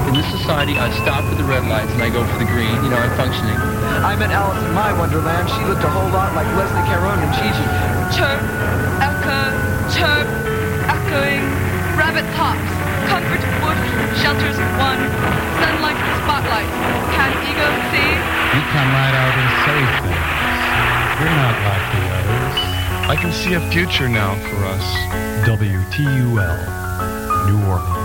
In this society, I stop at the red lights and I go for the green. You know, I'm functioning. I met Alice in my Wonderland. She looked a whole lot like Leslie Caron and Gigi. Chirp, echo, chirp, echoing. Rabbit hops, comfort, woof, shelters, one. Sunlight, spotlight. Can ego see? You come right out and say things. You're not like the others. I can see a future now for us. WTUL, New Orleans.